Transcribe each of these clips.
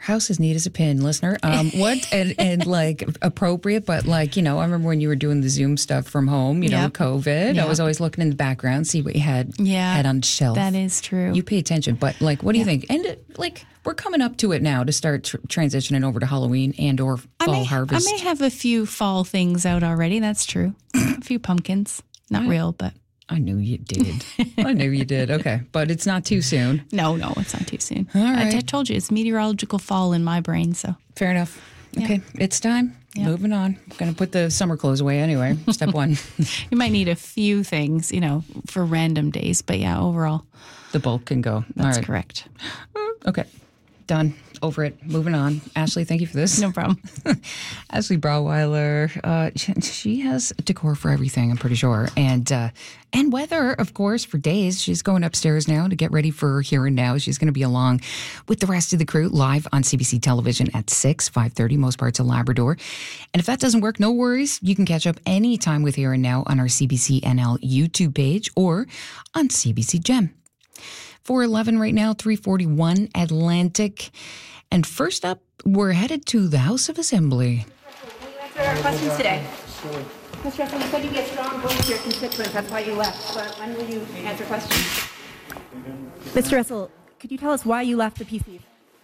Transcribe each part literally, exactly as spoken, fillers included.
house is neat as a pin, listener. Um, what and, and like appropriate, but like, you know, I remember when you were doing the Zoom stuff from home, you know, Yep. COVID. Yep. I was always looking in the background, see what you had Yeah, had on the shelf. that is true. You pay attention, but like, what do you think? And uh, like, we're coming up to it now to start tr- transitioning over to Halloween and or fall I may, harvest. I may have a few fall things out already. That's true. A few pumpkins. Not real, but. I knew you did. I knew you did. Okay. But it's not too soon. No, no, it's not too soon. All I right. t- told you, it's meteorological fall in my brain, so. Fair enough. Yeah. Okay. It's time. Yeah. Moving on. I'm going to put the summer clothes away anyway. Step one. You might need a few things, you know, for random days, but yeah, overall, The bulk can go. that's All right. correct. Okay. Done. Over it. Moving on. Ashley, thank you for this. No problem. Ashley Brauweiler, uh, she, she has decor for everything, I'm pretty sure. And uh, and weather, of course, for days. She's going upstairs now to get ready for Here and Now. She's going to be along with the rest of the crew live on C B C television at six, five thirty, most parts of Labrador. And if that doesn't work, no worries. You can catch up anytime with Here and Now on our C B C N L YouTube page or on C B C Gem. four eleven right now, three forty-one Atlantic. And first up, we're headed to the House of Assembly. Will you answer our questions today? Mister Russell, you said you'd be a strong voice to your constituents. That's why you left. But when will you answer questions? Mister Russell, could you tell us why you left the P C?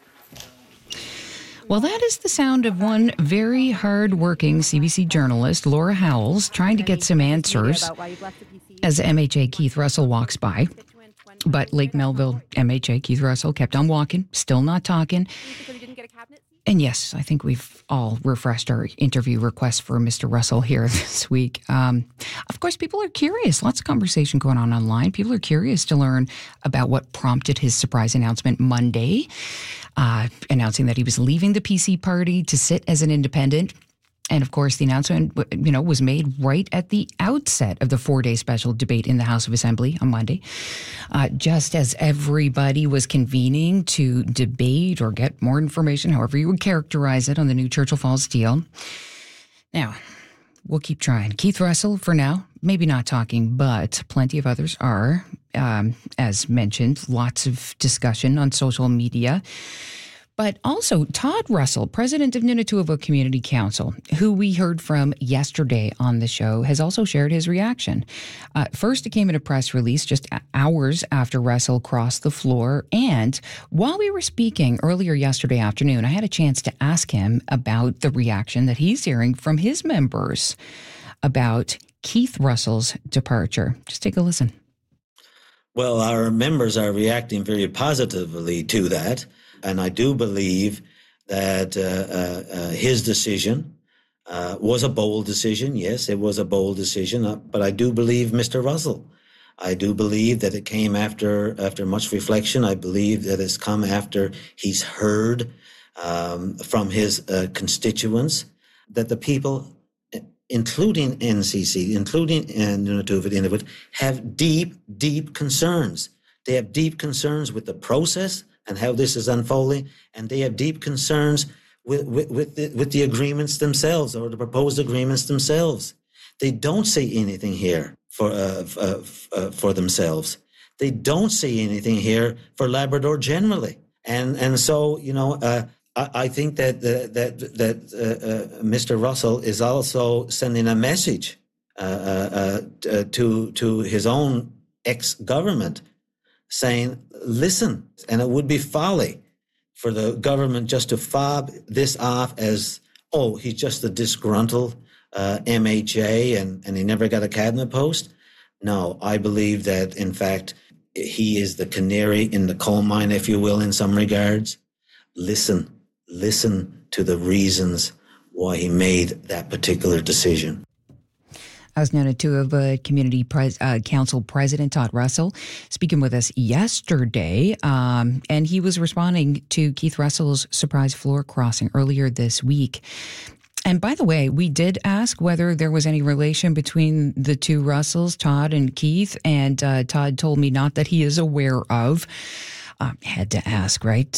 Well, that is the sound of one very hard-working C B C journalist, Laura Howells, trying to get some answers About why you've left the P C? as M H A Keith Russell walks by. But Lake Melville M H A Keith Russell kept on walking, still not talking. Because you didn't get a cabinet seat? And yes, I think we've all refreshed our interview request for Mister Russell here this week. Um, of course, people are curious. Lots of conversation going on online. People are curious to learn about what prompted his surprise announcement Monday, uh, announcing that he was leaving the P C party to sit as an independent. And of course, the announcement, you know, was made right at the outset of the four-day special debate in the House of Assembly on Monday, uh, just as everybody was convening to debate or get more information, however you would characterize it, on the new Churchill Falls deal. Now, we'll keep trying. Keith Russell, for now, maybe not talking, but plenty of others are. Um, as mentioned, lots of discussion on social media. But also Todd Russell, president of Nunatua Community Council, who we heard from yesterday on the show, has also shared his reaction. Uh, first, it came in a press release just hours after Russell crossed the floor. And while we were speaking earlier yesterday afternoon, I had a chance to ask him about the reaction that he's hearing from his members about Keith Russell's departure. Just take a listen. Well, our members are reacting very positively to that. And I do believe that uh, uh, uh, his decision uh, was a bold decision. Yes, it was a bold decision. Uh, but I do believe Mister Russell. I do believe that it came after after much reflection. I believe that it's come after he's heard um, from his uh, constituents that the people, including N C C, including Nunatuvet Inuit, have deep, deep concerns. They have deep concerns with the process and how this is unfolding, and they have deep concerns with with with the, with the agreements themselves or the proposed agreements themselves. They don't say anything here for uh, uh, uh, for themselves. They don't say anything here for Labrador generally, and and so you know uh, I, I think that uh, that that uh, uh, Mister Russell is also sending a message uh, uh, uh, to to his own ex-government, saying, listen, and it would be folly for the government just to fob this off as, oh, he's just a disgruntled uh, M H A and, and he never got a cabinet post. No, I believe that, in fact, he is the canary in the coal mine, if you will, in some regards. Listen, listen to the reasons why he made that particular decision. As Nunatua Community Pres- uh, Council President Todd Russell speaking with us yesterday, um, and he was responding to Keith Russell's surprise floor crossing earlier this week. And by the way, we did ask whether there was any relation between the two Russells, Todd and Keith, and uh, Todd told me not that he is aware of. Uh, had to ask, right? So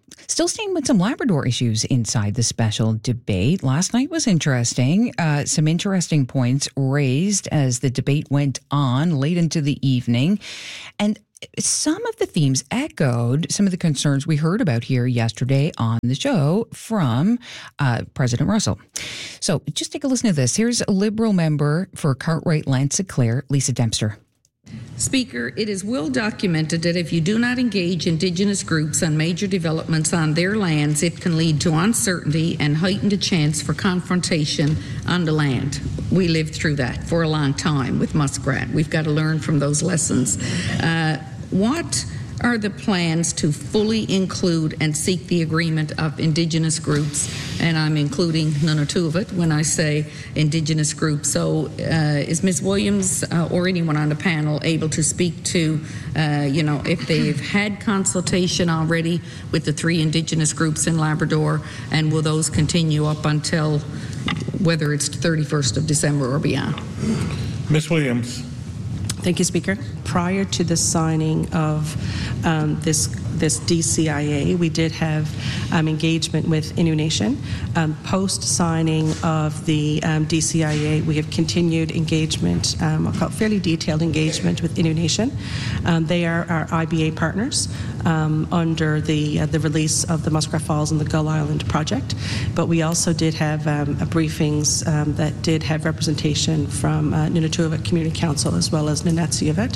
Still staying with some Labrador issues inside the special debate. Last night was interesting. Uh, some interesting points raised as the debate went on late into the evening. And some of the themes echoed some of the concerns we heard about here yesterday on the show from uh, President Russell. So just take a listen to this. Here's a Liberal member for Cartwright Lancy-Clare, Lisa Dempster. Speaker, it is well documented that if you do not engage Indigenous groups on major developments on their lands, it can lead to uncertainty and heightened a chance for confrontation on the land. We lived through that for a long time with Muskrat. We've got to learn from those lessons. Uh, what are the plans to fully include and seek the agreement of Indigenous groups? And I'm including Nunatuvet when I say Indigenous groups. So uh, is Miz Williams uh, or anyone on the panel able to speak to, uh, you know, if they've had consultation already with the three Indigenous groups in Labrador, and will those continue up until whether it's thirty-first of December or beyond? Miz Williams. Thank you, Speaker. Prior to the signing of um, this this D C I A, we did have um, engagement with Innu Nation. Um, Post signing of the um, D C I A, we have continued engagement, um, I'll call it fairly detailed engagement with Innu Nation. Um, they are our I B A partners um, under the uh, the release of the Muskrat Falls and the Gull Island project. But we also did have um, a briefings um, that did have representation from uh, Nunatuvet Community Council as well as Nunatsiavut.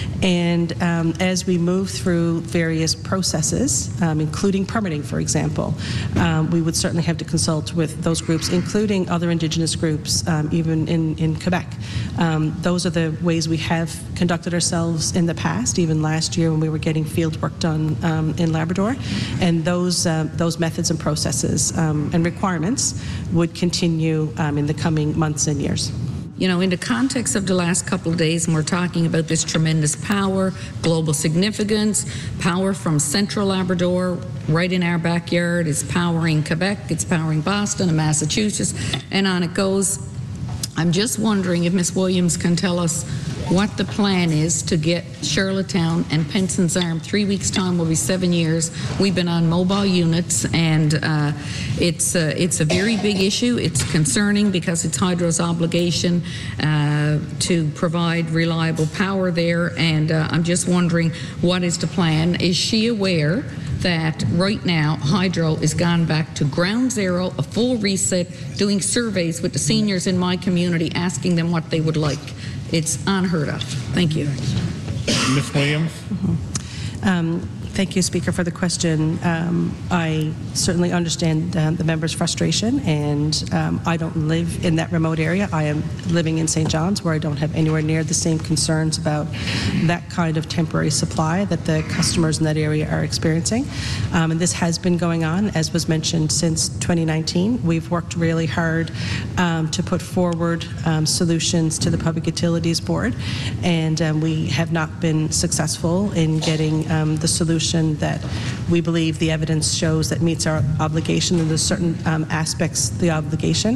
And um, as we move through various processes, um, including permitting, for example, um, we would certainly have to consult with those groups, including other Indigenous groups, um, even in, in Quebec. Um, those are the ways we have conducted ourselves in the past, even last year when we were getting field work done um, in Labrador. And those, uh, those methods and processes um, and requirements would continue um, in the coming months and years. You know, in the context of the last couple of days, and we're talking about this tremendous power, global significance, power from central Labrador, right in our backyard, it's powering Quebec, it's powering Boston and Massachusetts, and on it goes. I'm just wondering if Miz Williams can tell us what the plan is to get Charlottetown and Penson's Arm. Three weeks' time will be seven years. We've been on mobile units, and uh, it's uh, it's a very big issue. It's concerning because it's Hydro's obligation uh, to provide reliable power there, and uh, I'm just wondering what is the plan. Is she aware that right now Hydro is gone back to ground zero, a full reset, doing surveys with the seniors in my community, asking them what they would like? It's unheard of. Thank you. Miz Williams. Mm-hmm. um, Thank you, Speaker, for the question. Um, I certainly understand um, the member's frustration, and um, I don't live in that remote area. I am living in Saint John's, where I don't have anywhere near the same concerns about that kind of temporary supply that the customers in that area are experiencing. Um, and this has been going on, as was mentioned, since twenty nineteen. We've worked really hard um, to put forward um, solutions to the Public Utilities Board, and um, we have not been successful in getting um, the solution that we believe the evidence shows that meets our obligation, and there's certain um, aspects of the obligation.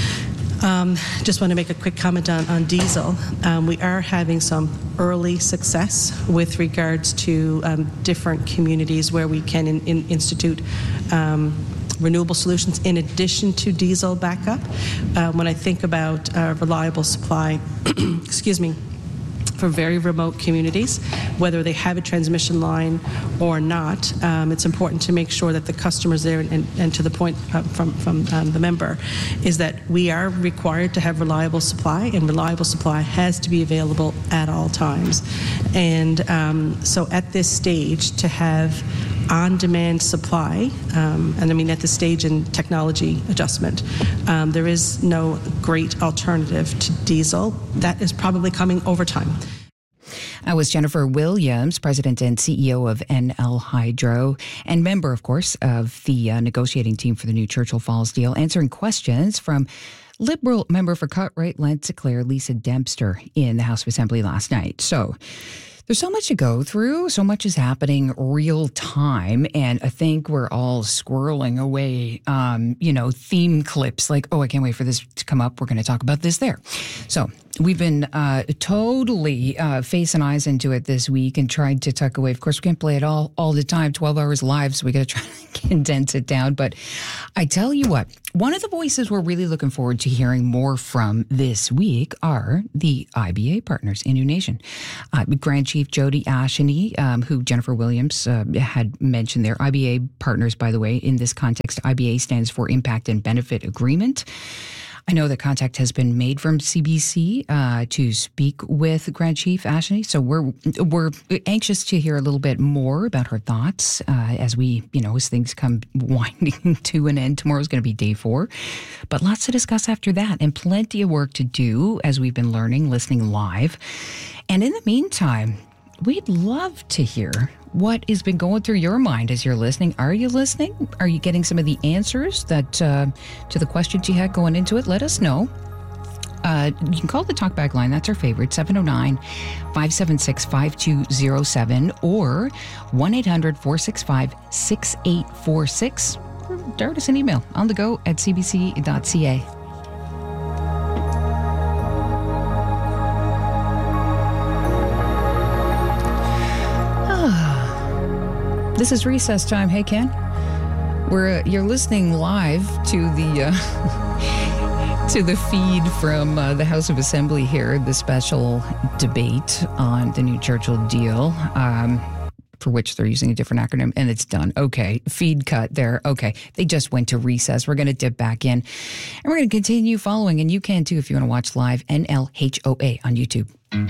Um, just want to make a quick comment on, on diesel. Um, we are having some early success with regards to um, different communities where we can in, in institute um, renewable solutions in addition to diesel backup. Uh, when I think about uh, reliable supply, excuse me, for very remote communities, whether they have a transmission line or not, um, it's important to make sure that the customers there, and, and to the point uh, from, from um, the member, is that we are required to have reliable supply, and reliable supply has to be available at all times. And um, so at this stage, to have on-demand supply, um, and I mean at the stage in technology adjustment, um, there is no great alternative to diesel. That is probably coming over time. That was Jennifer Williams, President and C E O of N L Hydro, and member, of course, of the uh, negotiating team for the new Churchill Falls deal, answering questions from Liberal member for Cartwright Lancy-Clare, Lisa Dempster, in the House of Assembly last night. So There's so much to go through. So much is happening real time. And I think we're all squirreling away, um, you know, theme clips like, oh, I can't wait for this to come up. We're going to talk about this there. So we've been uh, totally uh, facing eyes into it this week and tried to tuck away. Of course, we can't play it all, all the time, twelve hours live. So we got to try to condense it down. But I tell you what, one of the voices we're really looking forward to hearing more from this week are the I B A partners in New Nation. Uh, Grand Chief Jody Asheny, um, who Jennifer Williams uh, had mentioned there. I B A partners, by the way, in this context, I B A stands for Impact and Benefit Agreement. I know that contact has been made from C B C uh, to speak with Grand Chief Asheny, so we're we're anxious to hear a little bit more about her thoughts uh, as we, you know, as things come winding to an end. Tomorrow's going to be day four, but lots to discuss after that, and plenty of work to do as we've been learning, listening live. And in the meantime, we'd love to hear what has been going through your mind as you're listening. Are you listening? Are you getting some of the answers that uh, to the questions you had going into it? Let us know. Uh, you can call the talkback line. That's our favorite, seven oh nine, five seven six, five two oh seven or one eight hundred, four six five, six eight four six. Or dart us an email on the go at c b c dot c a. This is recess time. Hey, Ken. We're uh, you're listening live to the uh, to the feed from uh, the House of Assembly here, the special debate on the new Churchill deal, um, for which they're using a different acronym, and it's done. Okay, feed cut there. Okay, they just went to recess. We're going to dip back in, and we're going to continue following, and you can too if you want to watch live. N L H O A on YouTube.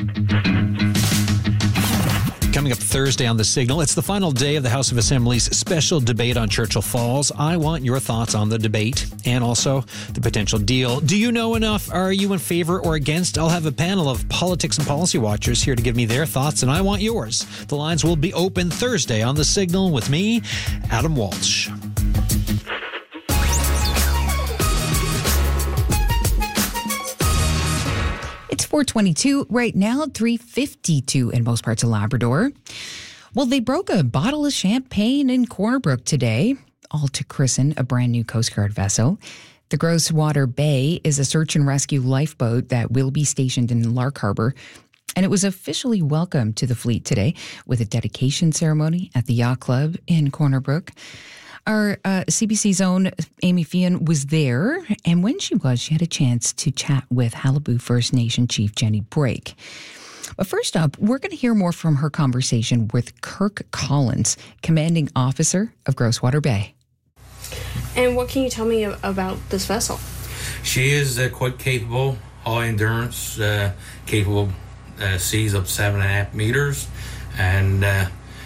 Coming up Thursday on The Signal, it's the final day of the House of Assembly's special debate on Churchill Falls. I want your thoughts on the debate and also the potential deal. Do you know enough? Are you in favor or against? I'll have a panel of politics and policy watchers here to give me their thoughts, and I want yours. The lines will be open Thursday on The Signal with me, Adam Walsh. It's four twenty-two right now, three fifty-two in most parts of Labrador. Well, they broke a bottle of champagne in Corner Brook today, all to christen a brand new Coast Guard vessel. The Grosswater Bay is a search and rescue lifeboat that will be stationed in Lark Harbour, and it was officially welcomed to the fleet today with a dedication ceremony at the Yacht Club in Corner Brook. Our uh, C B C's own Amy Fian was there, and when she was, she had a chance to chat with Qalipu First Nation Chief Jenny Brake. But first up, we're going to hear more from her conversation with Kirk Collins, Commanding Officer of Grosswater Bay. And what can you tell me about this vessel? She is uh, quite capable, high endurance, uh, capable uh, seas up seven and a half meters, and uh,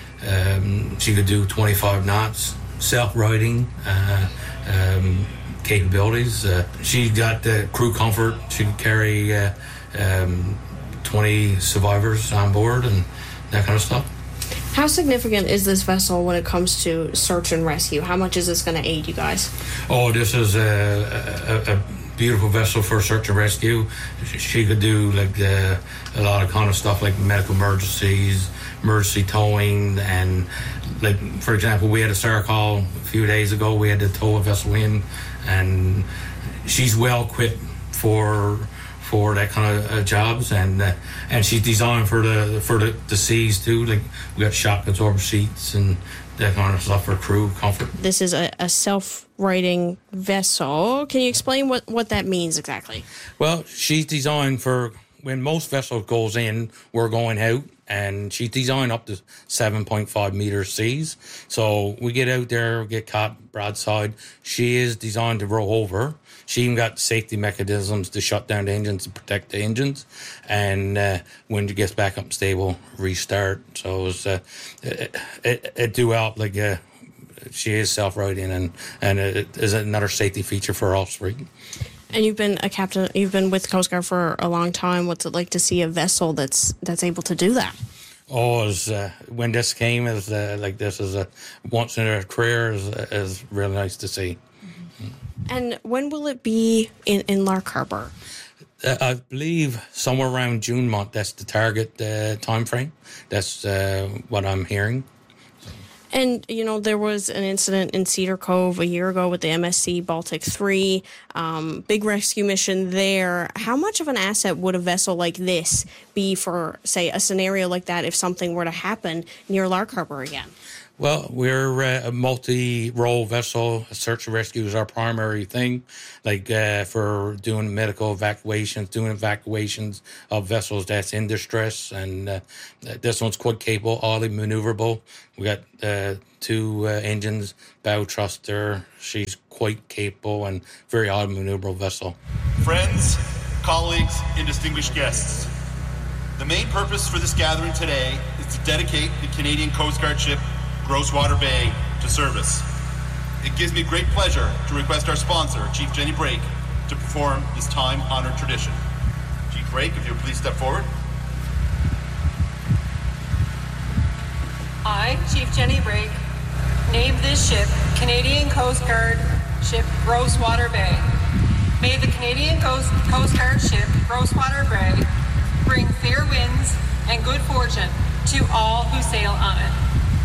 um, she could do twenty-five knots. Self-righting uh, um, capabilities. Uh, she got the crew comfort. She could carry uh, um, twenty survivors on board and that kind of stuff. How significant is this vessel when it comes to search and rescue? How much is this going to aid you guys? Oh, this is a, a, a beautiful vessel for search and rescue. She could do like uh, a lot of kind of stuff like medical emergencies, emergency towing, and like, for example, we had a S A R call a few days ago. We had to tow a vessel in, and she's well equipped for for that kind of uh, jobs, and uh, and she's designed for the for the, the seas too. Like, we got shock absorber seats and that kind of stuff for crew comfort. This is a, a self-righting vessel. Can you explain what, what that means exactly? Well, she's designed for when most vessels goes in, we're going out, and she's designed up to seven point five meter seas. So we get out there, get caught broadside. She is designed to roll over. She even got safety mechanisms to shut down the engines to protect the engines. And uh, when it gets back up stable, restart. So it's, uh, it, it, it do help. Like, uh, she is self-righting, and, and it is another safety feature for all three. And you've been a captain, you've been with Coast Guard for a long time. What's it like to see a vessel that's that's able to do that? Oh, it was, uh, when this came, is uh, like this is a once in a career is, is really nice to see. And when will it be in, in Lark Harbour? Uh, I believe somewhere around June month. That's the target uh, time frame. That's uh, what I'm hearing. And, you know, there was an incident in Cedar Cove a year ago with the M S C Baltic three, um, big rescue mission there. How much of an asset would a vessel like this be for, say, a scenario like that if something were to happen near Lark Harbor again? Well, we're uh, a multi-role vessel. Search and rescue is our primary thing, like uh, for doing medical evacuations, doing evacuations of vessels that's in distress. And uh, this one's quite capable, highly maneuverable. We got uh, two uh, engines, bow thruster. She's quite capable and very highly maneuverable vessel. Friends, colleagues, and distinguished guests, the main purpose for this gathering today is to dedicate the Canadian Coast Guard ship Grosswater Bay to service. It gives me great pleasure to request our sponsor, Chief Jenny Brake, to perform this time-honored tradition. Chief Brake, if you'll please step forward. I, Chief Jenny Brake, name this ship Canadian Coast Guard ship Grosswater Bay. May the Canadian Coast, Coast Guard ship Grosswater Bay bring fair winds and good fortune to all who sail on it.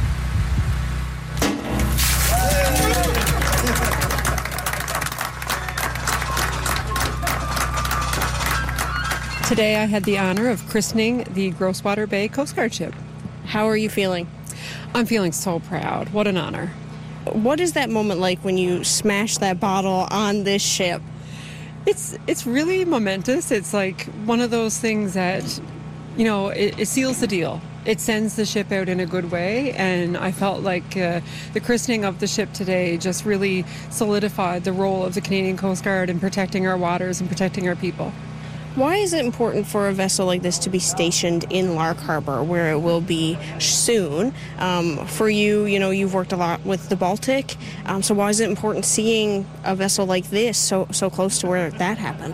Today I had the honor of christening the Grosswater Bay Coast Guard ship. How are you feeling? I'm feeling so proud. What an honor. What is that moment like when you smash that bottle on this ship? It's it's really momentous. It's like one of those things that, you know, it, it seals the deal. It sends the ship out in a good way, and I felt like uh, the christening of the ship today just really solidified the role of the Canadian Coast Guard in protecting our waters and protecting our people. Why is it important for a vessel like this to be stationed in Lark Harbor, where it will be soon? Um, for you, you know, you've worked a lot with the Baltic, um, so why is it important seeing a vessel like this so so close to where that happened?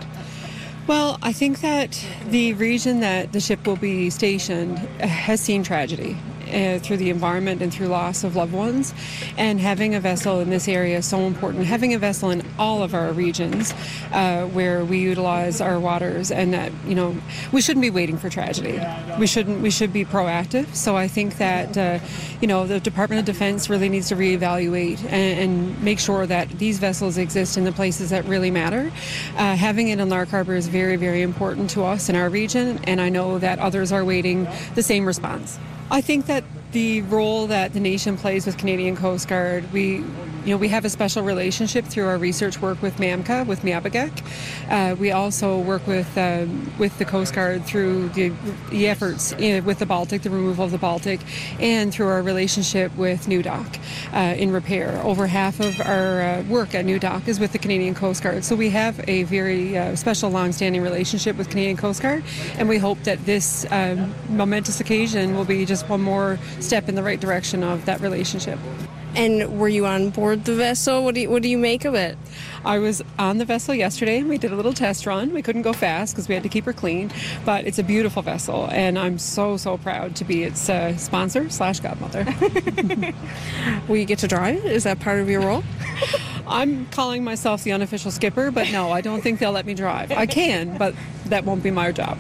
Well, I think that the region that the ship will be stationed has seen tragedy uh, through the environment and through loss of loved ones. And having a vessel in this area is so important. Having a vessel in all of our regions uh, where we utilize our waters, and that, you know, we shouldn't be waiting for tragedy. We shouldn't. We should be proactive. So I think that, uh, you know, the Department of Defense really needs to reevaluate and, and make sure that these vessels exist in the places that really matter. Uh, having it in Lark Harbor is very, very important to us in our region, and I know that others are waiting the same response. I think that the role that the nation plays with Canadian Coast Guard, we, you know, we have a special relationship through our research work with MAMCA, with Miabagek. Uh, we also work with um, with the Coast Guard through the, the efforts in, with the Baltic, the removal of the Baltic, and through our relationship with New Dock uh, in repair. Over half of our uh, work at New Dock is with the Canadian Coast Guard. So we have a very uh, special, long-standing relationship with Canadian Coast Guard, and we hope that this um, momentous occasion will be just one more step in the right direction of that relationship. And were you on board the vessel? What do you, what do you make of it? I was on the vessel yesterday, and we did a little test run. We couldn't go fast because we had to keep her clean, but it's a beautiful vessel, and I'm so, so proud to be its uh, sponsor slash godmother. Will you get to drive? Is that part of your role? I'm calling myself the unofficial skipper, but no, I don't think they'll let me drive. I can, but that won't be my job.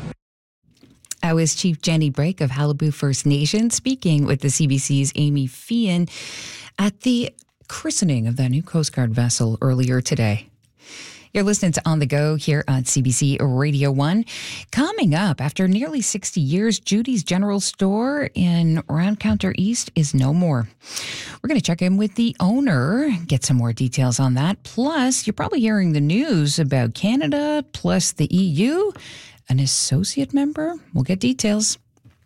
I was Chief Jenny Brake of Halibu First Nation speaking with the C B C's Amy Feehan at the christening of that new Coast Guard vessel earlier today. You're listening to On the Go here on C B C Radio one. Coming up, after nearly sixty years, Judy's General Store in Round Counter East is no more. We're going to check in with the owner, get some more details on that. Plus, you're probably hearing the news about Canada plus the E U. An associate member? We'll get details.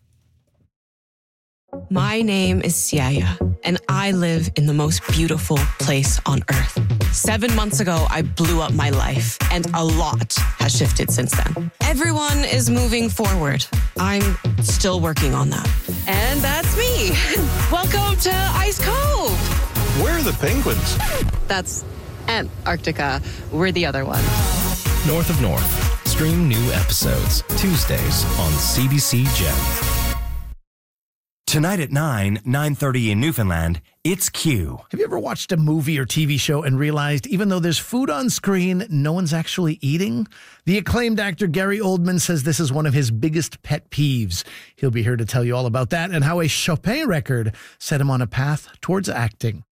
My name is Siaya, and I live in the most beautiful place on earth. Seven months ago, I blew up my life, and a lot has shifted since then. Everyone is moving forward. I'm still working on that. And that's me. Welcome to Ice Cove. Where are the penguins? That's Antarctica. We're the other one. North of North. Stream new episodes Tuesdays on C B C Gem. Tonight at nine, nine thirty in Newfoundland, it's Q. Have you ever watched a movie or T V show and realized even though there's food on screen, no one's actually eating? The acclaimed actor Gary Oldman says this is one of his biggest pet peeves. He'll be here to tell you all about that and how a Chopin record set him on a path towards acting.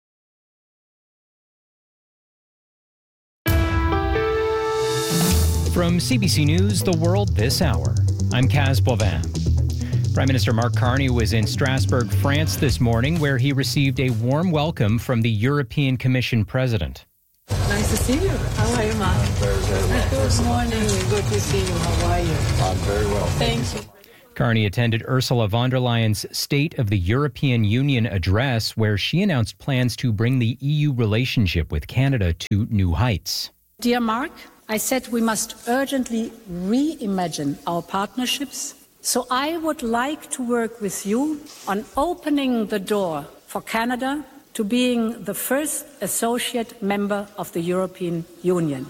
From C B C News, The World This Hour, I'm Kaz Boivin. Prime Minister Mark Carney was in Strasbourg, France this morning, where he received a warm welcome from the European Commission president. Nice to see you. How are you, Mark? I'm very, very well. Good morning. Good to see you. How are you? I'm very well. Thank you. Carney attended Ursula von der Leyen's State of the European Union address, where she announced plans to bring the E U relationship with Canada to new heights. Dear Mark, I said we must urgently reimagine our partnerships. So I would like to work with you on opening the door for Canada to being the first associate member of the European Union.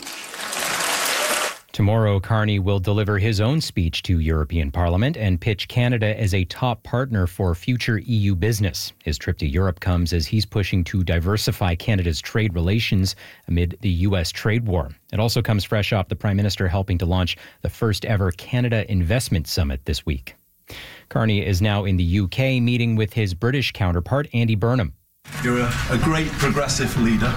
Tomorrow, Carney will deliver his own speech to European Parliament and pitch Canada as a top partner for future E U business. His trip to Europe comes as he's pushing to diversify Canada's trade relations amid the U S trade war. It also comes fresh off the Prime Minister helping to launch the first ever Canada Investment Summit this week. Carney is now in the U K meeting with his British counterpart, Andy Burnham. You're a, a great progressive leader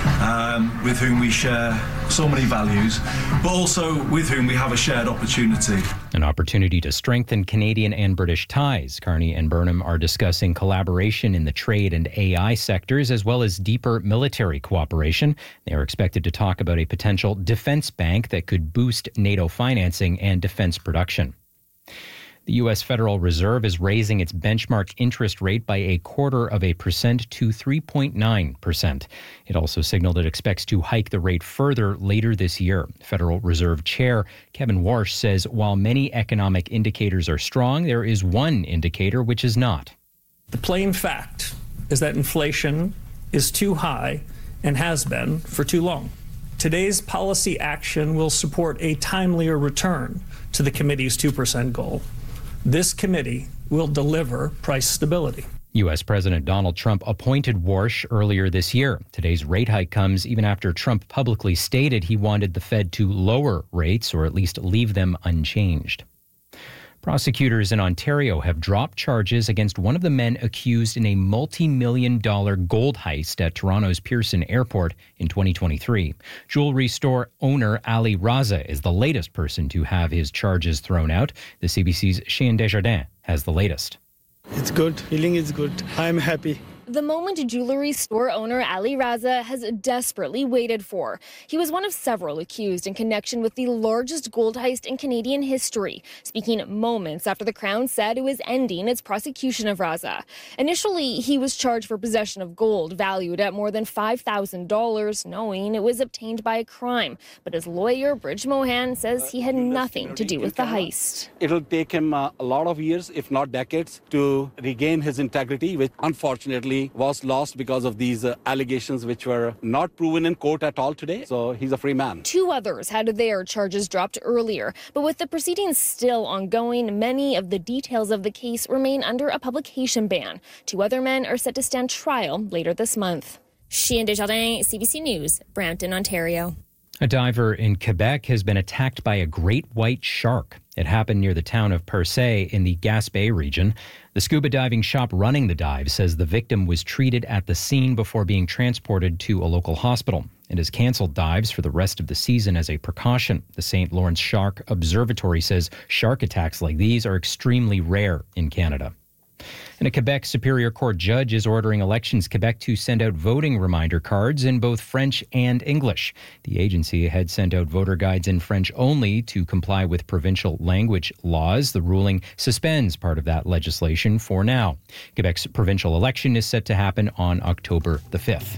um, with whom we share so many values, but also with whom we have a shared opportunity. An opportunity to strengthen Canadian and British ties. Carney and Burnham are discussing collaboration in the trade and A I sectors, as well as deeper military cooperation. They are expected to talk about a potential defense bank that could boost NATO financing and defense production. The U S Federal Reserve is raising its benchmark interest rate by a quarter of a percent to three point nine percent. It also signaled it expects to hike the rate further later this year. Federal Reserve Chair Kevin Warsh says while many economic indicators are strong, there is one indicator which is not. The plain fact is that inflation is too high and has been for too long. Today's policy action will support a timelier return to the committee's two percent goal. This committee will deliver price stability. U S President Donald Trump appointed Warsh earlier this year. Today's rate hike comes even after Trump publicly stated he wanted the Fed to lower rates or at least leave them unchanged. Prosecutors in Ontario have dropped charges against one of the men accused in a multi-million dollar gold heist at Toronto's Pearson Airport in twenty twenty-three. Jewelry store owner Ali Raza is the latest person to have his charges thrown out. The C B C's Cheyenne Desjardins has the latest. It's good. Feeling is good. I'm happy. The moment jewelry store owner Ali Raza has desperately waited for. He was one of several accused in connection with the largest gold heist in Canadian history, speaking moments after the Crown said it was ending its prosecution of Raza. Initially, he was charged for possession of gold valued at more than five thousand dollars, knowing it was obtained by a crime. But his lawyer, Bridge Mohan, says he had nothing to do with the heist. It'll take him uh, a lot of years, if not decades, to regain his integrity, which unfortunately was lost because of these uh, allegations which were not proven in court at all today. So he's a free man. Two others had their charges dropped earlier, but with the proceedings still ongoing, many of the details of the case remain under a publication ban. Two other men are set to stand trial later this month. Cheyenne Desjardins, C B C News, Brampton, Ontario. A diver in Quebec has been attacked by a great white shark. It happened near the town of Percé in the Gaspé region. The scuba diving shop running the dive says the victim was treated at the scene before being transported to a local hospital. It has canceled dives for the rest of the season as a precaution. The Saint Lawrence Shark Observatory says shark attacks like these are extremely rare in Canada. And a Quebec Superior Court judge is ordering Elections Quebec to send out voting reminder cards in both French and English. The agency had sent out voter guides in French only to comply with provincial language laws. The ruling suspends part of that legislation for now. Quebec's provincial election is set to happen on October the fifth.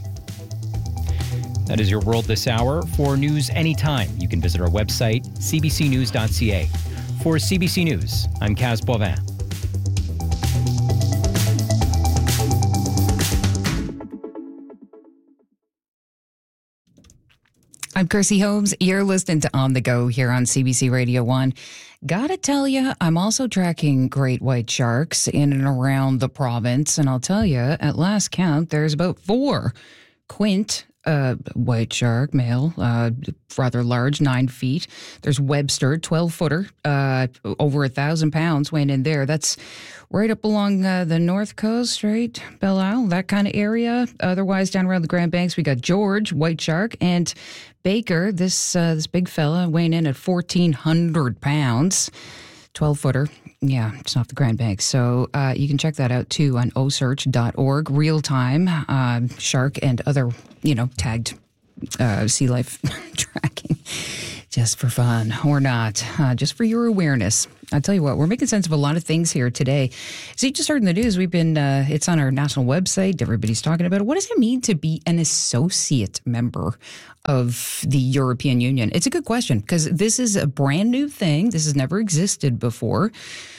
That is your World This Hour. For news anytime, you can visit our website, c b c news dot c a. For C B C News, I'm Kaz Boivin. I'm Kirsty Holmes. You're listening to On the Go here on C B C Radio one. Gotta tell you, I'm also tracking great white sharks in and around the province. And I'll tell you, at last count, there's about four. Quint, uh, white shark, male, uh, rather large, nine feet. There's Webster, twelve-footer, uh, over a thousand pounds weighing in there. That's right up along uh, the north coast, right? Belle Isle, that kind of area. Otherwise, down around the Grand Banks, we got George, white shark, and Baker, this uh, this big fella, weighing in at fourteen hundred pounds, twelve-footer. Yeah, it's off the Grand Banks. So uh, you can check that out, too, on o search dot org. Real-time uh, shark and other, you know, tagged uh, sea life tracking. Just for fun or not, uh, just for your awareness. I'll tell you what, we're making sense of a lot of things here today. So you just heard in the news, we've been, uh, it's on our national website. Everybody's talking about it. What does it mean to be an associate member of the European Union? It's a good question because this is a brand new thing. This has never existed before.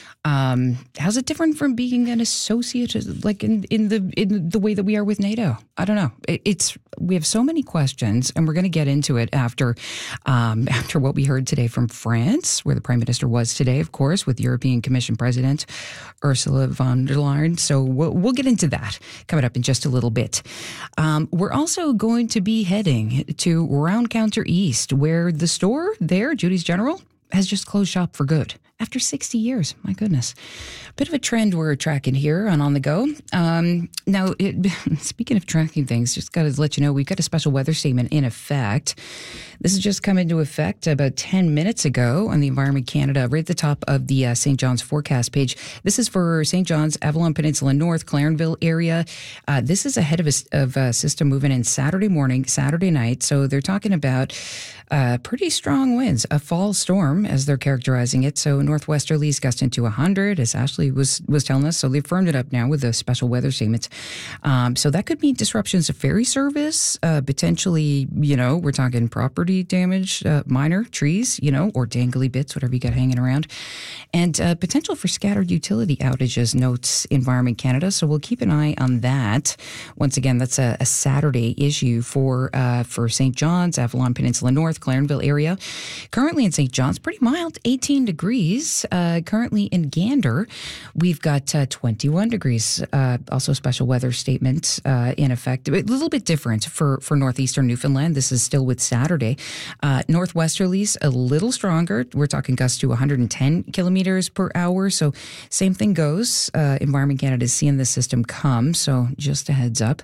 Um, how's it different from being an associate, like in, in the in the way that we are with NATO? I don't know. It, it's we have so many questions, and we're going to get into it after um, after what we heard today from France, where the Prime Minister was today, of course, with European Commission President Ursula von der Leyen. So we'll, we'll get into that coming up in just a little bit. Um, we're also going to be heading to Round Counter East, where the store there, Judy's General, has just closed shop for good. After sixty years, my goodness. Bit of a trend we're tracking here on On the Go. Um, now, it, speaking of tracking things, just got to let you know, we've got a special weather statement in effect. This has just come into effect about ten minutes ago on the Environment Canada, right at the top of the uh, Saint John's forecast page. This is for Saint John's, Avalon Peninsula North, Clarenville area. Uh, this is ahead of a, of a system moving in Saturday morning, Saturday night. So they're talking about uh, pretty strong winds, a fall storm, as they're characterizing it. So northwesterlies gusting to one hundred, as Ashley was was telling us. So they've firmed it up now with a special weather statement. Um, so that could mean disruptions of ferry service, uh, potentially, you know, we're talking property damage, uh, minor trees, you know, or dangly bits, whatever you got hanging around, and uh, potential for scattered utility outages, notes Environment Canada. So we'll keep an eye on that. Once again, that's a, a Saturday issue for uh, for Saint John's, Avalon Peninsula North, Clarenville area. Currently in Saint John's, pretty mild, eighteen degrees. Uh, currently in Gander, we've got uh, twenty-one degrees. Uh, also special weather statement uh, in effect. A little bit different for, for northeastern Newfoundland. This is still with Saturday. Uh, northwesterlies a little stronger. We're talking gusts to one hundred ten kilometers per hour. So same thing goes. Uh, Environment Canada is seeing this system come. So just a heads up.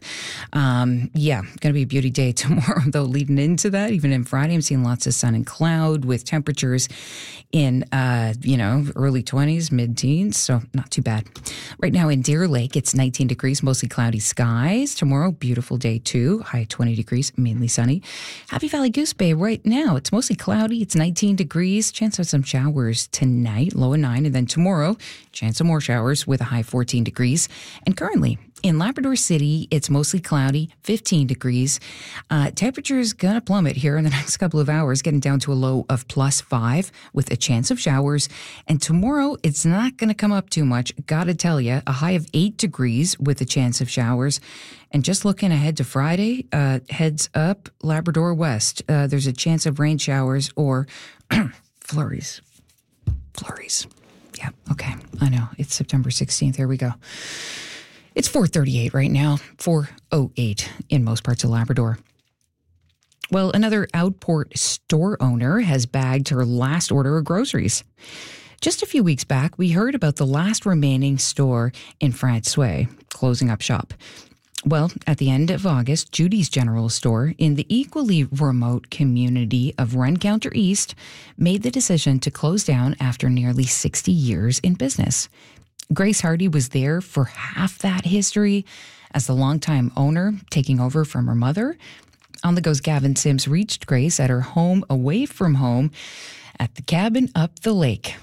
Um, yeah, going to be a beauty day tomorrow, though, leading into that. Even in Friday, I'm seeing lots of sun and cloud with temperatures in, uh, you know, early twenties, mid-teens. So not too bad. Right now in Deer Lake, it's nineteen degrees, mostly cloudy skies. Tomorrow, beautiful day too. High twenty degrees, mainly sunny. Happy Valley Goose Bay right now, it's mostly cloudy. It's nineteen degrees. Chance of some showers tonight, low of nine. And then tomorrow, chance of more showers with a high fourteen degrees. And currently in Labrador City, it's mostly cloudy, fifteen degrees. Uh, temperature is going to plummet here in the next couple of hours, getting down to a low of plus five with a chance of showers. And tomorrow, it's not going to come up too much. Got to tell you, a high of eight degrees with a chance of showers. And just looking ahead to Friday, uh, heads up Labrador West. Uh, there's a chance of rain showers or flurries. Flurries. Yeah, okay. I know. It's September sixteenth. Here we go. It's four thirty-eight right now, four oh eight in most parts of Labrador. Well, another Outport store owner has bagged her last order of groceries. Just a few weeks back, we heard about the last remaining store in François closing up shop. Well, at the end of August, Judy's General Store in the equally remote community of Round Counter East made the decision to close down after nearly sixty years in business. Grace Hardy was there for half that history as the longtime owner, taking over from her mother. On the Go's Gavin Sims reached Grace at her home away from home at the cabin up the lake.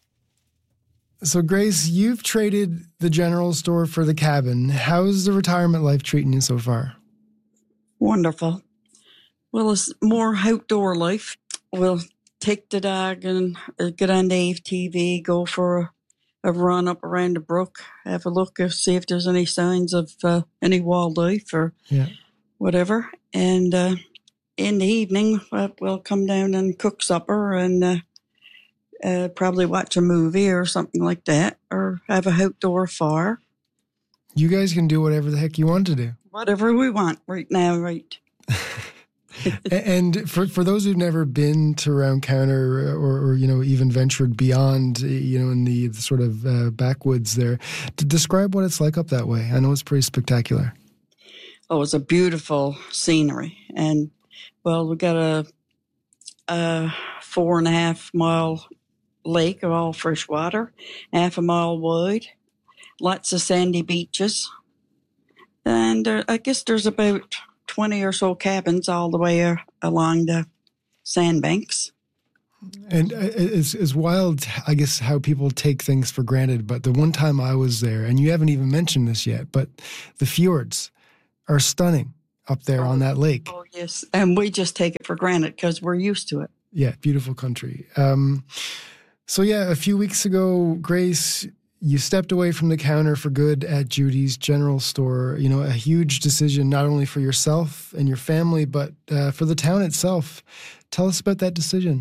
So, Grace, you've traded the general store for the cabin. How's the retirement life treating you so far? Wonderful. Well, it's more outdoor life. We'll take the dog and get on the A F T V, go for a, a run up around the brook, have a look, see if there's any signs of uh, any wildlife or yeah. whatever. And uh, in the evening, uh, we'll come down and cook supper and uh, uh, probably watch a movie or something like that, or have a outdoor fire. You guys can do whatever the heck you want to do. Whatever we want right now, right? And for for those who've never been to Round Counter or, or you know even ventured beyond, you know, in the, the sort of uh, backwoods there, to describe what it's like up that way. I know it's pretty spectacular. Oh, it's a beautiful scenery, and well, we got a, a four and a half mile lake of all fresh water, half a mile wide, lots of sandy beaches, and uh, I guess there's about twenty or so cabins all the way uh, along the sandbanks. And it's, it's wild, I guess, how people take things for granted. But the one time I was there, and you haven't even mentioned this yet, but the fjords are stunning up there oh, on that lake. Oh, yes. And we just take it for granted because we're used to it. Yeah, beautiful country. Um, so, yeah, a few weeks ago, Grace, you stepped away from the counter for good at Judy's General Store. You know, a huge decision not only for yourself and your family, but uh, for the town itself. Tell us about that decision.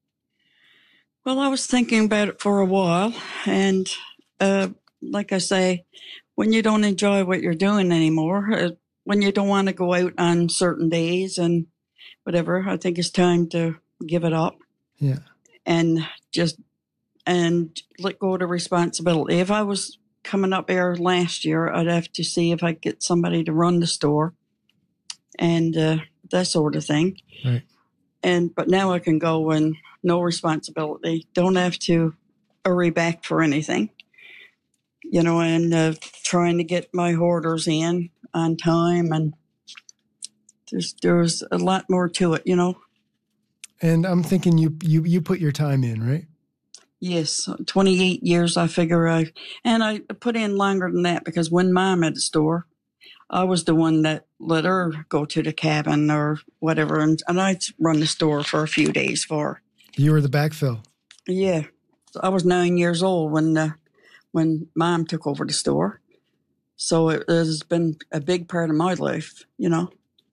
Well, I was thinking about it for a while. And uh, like I say, when you don't enjoy what you're doing anymore, uh, when you don't want to go out on certain days and whatever, I think it's time to give it up. Yeah. And just and let go of the responsibility. If I was coming up here last year, I'd have to see if I could get somebody to run the store and uh, that sort of thing. Right. And but now I can go and no responsibility. Don't have to hurry back for anything. You know, and uh, trying to get my orders in on time, and there's there's a lot more to it, you know. And I'm thinking you you you put your time in, right? Yes, twenty-eight years, I figure I, and I put in longer than that because when Mom had the store, I was the one that let her go to the cabin or whatever, and, and I'd run the store for a few days for her. You were the backfill. Yeah, I was nine years old when uh, when Mom took over the store, so it has been a big part of my life, you know.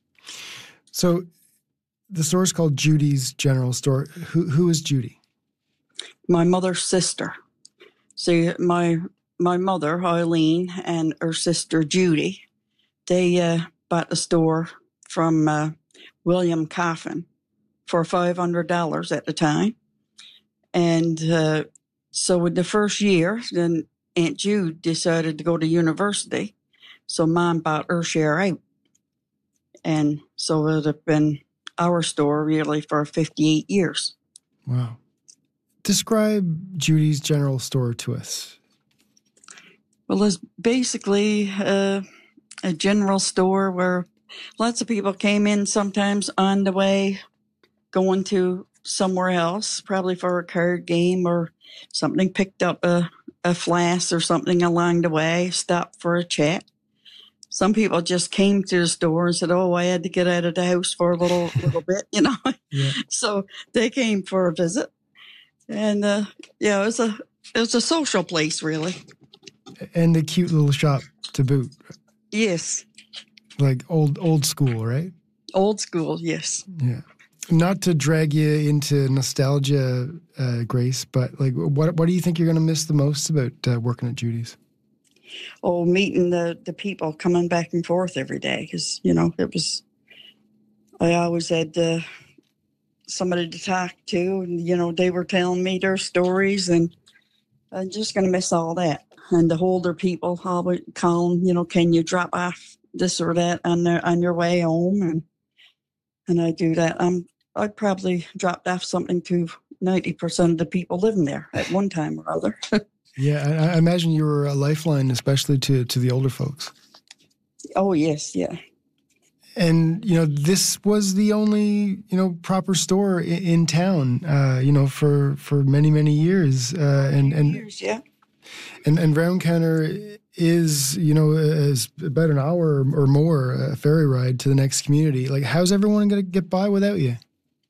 So, the store is called Judy's General Store. Who who is Judy? My mother's sister. See, my my mother, Eileen, and her sister, Judy, they uh, bought the store from uh, William Coffin for five hundred dollars at the time. And uh, so in the first year, then Aunt Jude decided to go to university. So Mom bought her share out. And so it had been our store really for fifty-eight years. Wow. Describe Judy's General Store to us. Well, it's basically uh, a general store where lots of people came in sometimes on the way going to somewhere else, probably for a card game or something, picked up a, a flask or something along the way, stopped for a chat. Some people just came to the store and said, oh, I had to get out of the house for a little little bit, you know. Yeah. So they came for a visit. And, uh, yeah, it was a it was a social place, really. And a cute little shop to boot. Yes. Like old old school, right? Old school, yes. Yeah. Not to drag you into nostalgia, uh, Grace, but like, what what do you think you're going to miss the most about uh, working at Judy's? Oh, meeting the, the people coming back and forth every day, because, you know, it was, I always had uh, somebody to talk to, and, you know, they were telling me their stories, and I'm just going to miss all that. And the older people always calling, you know, can you drop off this or that on their, on your way home? And and I do that. I'm, I probably dropped off something to ninety percent of the people living there at one time or other. Yeah, I, I imagine you were a lifeline, especially to, to the older folks. Oh, yes, yeah. And, you know, this was the only, you know, proper store in, in town, uh, you know, for, for many, many years. Uh, and, and, years, yeah. And, and Round Counter is, you know, is about an hour or more a ferry ride to the next community. Like, how's everyone going to get by without you?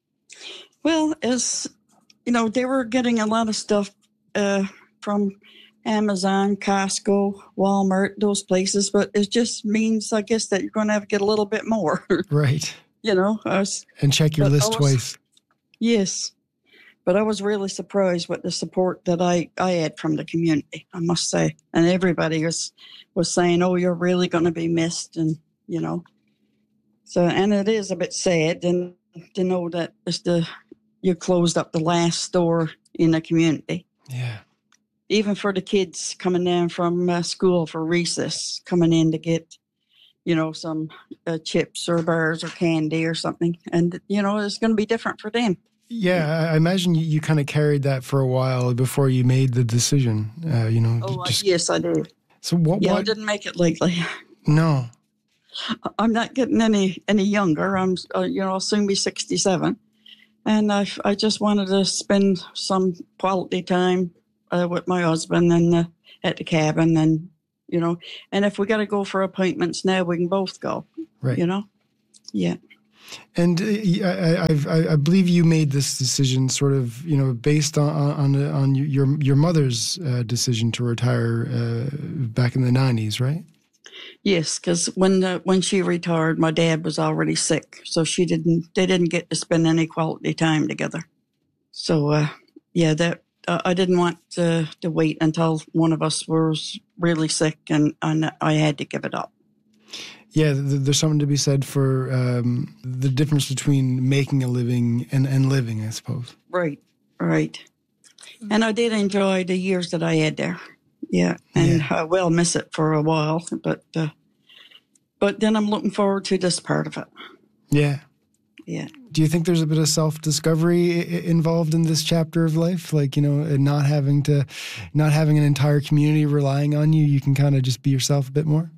Well, as, you know, they were getting a lot of stuff uh, from Amazon, Costco, Walmart, those places, but it just means, I guess, that you're going to have to get a little bit more. Right. You know, I was and check your list was, twice. Yes, but I was really surprised with the support that I, I had from the community, I must say. And everybody was was saying, "Oh, you're really going to be missed," and you know. So, and it is a bit sad and to know that it's the you closed up the last store in the community. Yeah. Even for the kids coming down from uh, school for recess, coming in to get, you know, some uh, chips or bars or candy or something. And, you know, it's going to be different for them. Yeah, I imagine you, you kind of carried that for a while before you made the decision, uh, you know. Oh, just... yes, I did. So what? Yeah, what... I didn't make it lately. No. I'm not getting any, any younger. I'm, uh, you know, I'll soon be sixty-seven. And I, I just wanted to spend some quality time uh, with my husband and uh, at the cabin, and you know, and if we got to go for appointments now, we can both go. Right. You know. Yeah. And uh, I, I've, I, I believe you made this decision sort of, you know, based on on, on your your mother's uh, decision to retire uh, back in the nineties, right? Yes, because when uh, when she retired, my dad was already sick, so she didn't. They didn't get to spend any quality time together. So, uh, yeah, that uh, I didn't want to, to wait until one of us was really sick, and, and I had to give it up. Yeah, th- there's something to be said for um, the difference between making a living and, and living, I suppose. Right, right. And I did enjoy the years that I had there. Yeah, and yeah. I will miss it for a while, but uh, but then I'm looking forward to this part of it. Yeah. Yeah. Do you think there's a bit of self-discovery I- involved in this chapter of life? Like, you know, not having to, not having an entire community relying on you, you can kind of just be yourself a bit more?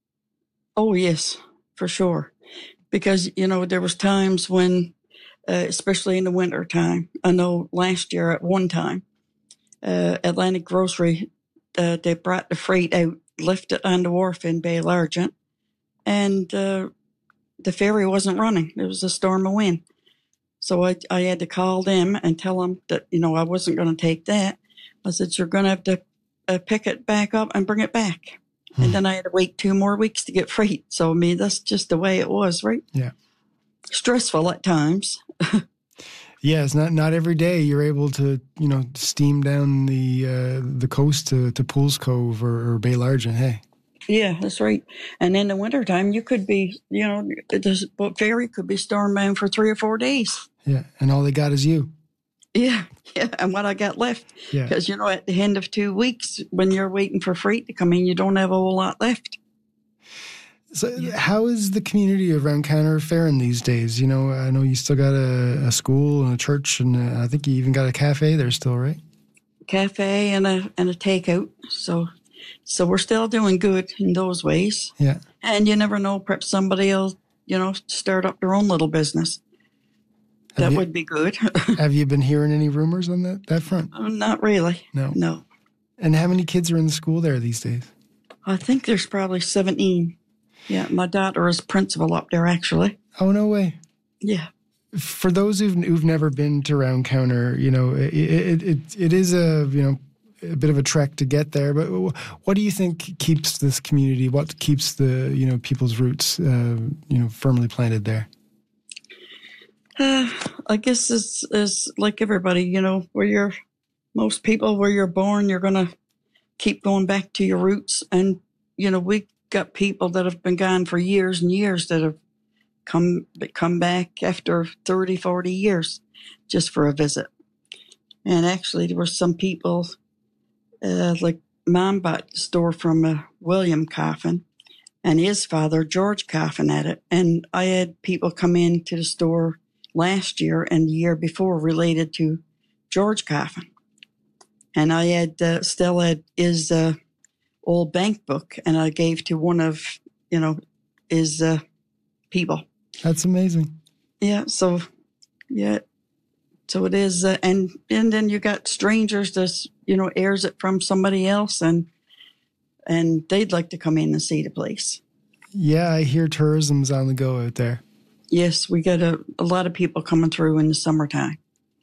Oh, yes, for sure. Because, you know, there was times when, uh, especially in the winter time, I know last year at one time, uh, Atlantic Grocery, uh, they brought the freight out, left it on the wharf in Bay Largent, and uh, the ferry wasn't running. There was a storm of wind. So I, I had to call them and tell them that, you know, I wasn't going to take that. I said, you're going to have to uh, pick it back up and bring it back. Hmm. And then I had to wait two more weeks to get freight. So, I mean, that's just the way it was, right? Yeah. Stressful at times. Yeah, it's not not every day you're able to, you know, steam down the uh, the coast to, to Pools Cove or, or Bay Largent, hey. Yeah, that's right. And in the wintertime, you could be, you know, the boat ferry could be stormbound for three or four days. Yeah, and all they got is you. Yeah, yeah, and what I got left. Yeah. Because, you know, at the end of two weeks, when you're waiting for freight to come in, you don't have a whole lot left. So how is the community around Counter faring these days? You know, I know you still got a, a school and a church, and a, I think you even got a cafe there still, right? Cafe and a and a takeout. So so we're still doing good in those ways. Yeah. And you never know, perhaps somebody will, you know, start up their own little business. Have that you, would be good. Have you been hearing any rumors on that, that front? Oh, not really. No. No. And how many kids are in the school there these days? I think there's probably seventeen. Yeah, my daughter is principal up there, actually. Oh, no way. Yeah. For those who've, who've never been to Round Counter, you know, it, it it it is a, you know, a bit of a trek to get there. But what do you think keeps this community, what keeps the, you know, people's roots, uh, you know, firmly planted there? Uh, I guess it's, it's like everybody, you know, where you're, most people, where you're born, you're going to keep going back to your roots. And, you know, we got people that have been gone for years and years that have come come back after thirty, forty years just for a visit. And actually, there were some people, uh, like Mom bought the store from uh, William Coffin and his father, George Coffin, at it. And I had people come into the store last year and the year before related to George Coffin. And I had uh, still had his uh, old bank book, and I gave to one of, you know, his uh, people. That's amazing. Yeah. So, yeah. So it is. Uh, and, and then you got strangers that, you know, heirs it from somebody else, and and they'd like to come in and see the place. Yeah, I hear tourism's on the go out there. Yes, we get a, a lot of people coming through in the summertime.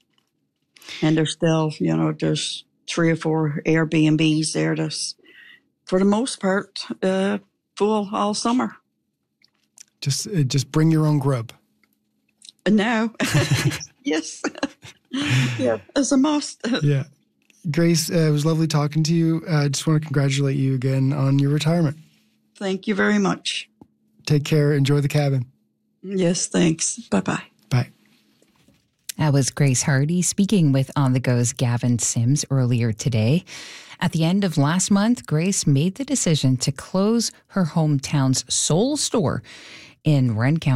And there's still, you know, there's three or four Airbnbs there that's, for the most part, uh, full all summer. Just uh, just bring your own grub. And now, yes. Yeah, as a must. Yeah. Grace, uh, it was lovely talking to you. I uh, just want to congratulate you again on your retirement. Thank you very much. Take care. Enjoy the cabin. Yes, thanks. Bye-bye. Bye. That was Grace Hardy speaking with On the Go's Gavin Sims earlier today. At the end of last month, Grace made the decision to close her hometown's Soul store in Wren County.